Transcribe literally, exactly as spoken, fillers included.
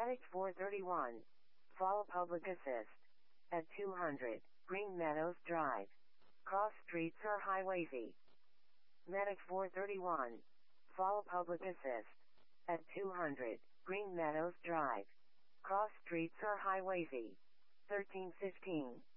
Medic four thirty-one. Follow public assist. At two hundred, Green Meadows Drive. Cross streets or highways E. Medic four thirty-one. Follow public assist. At two hundred, Green Meadows Drive. Cross streets or highways E. thirteen fifteen.